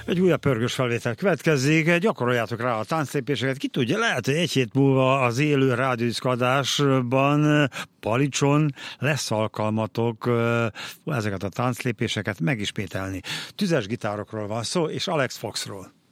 Egy újabb pörgős felvétel következzék, gyakoroljátok rá a tánclépéseket, ki tudja, lehet, hogy egy hét múlva az élő rádiódiszkadásban Palicson lesz alkalmatok ezeket a tánclépéseket megismételni. Tüzes gitárokról van szó, és Alex Foxról.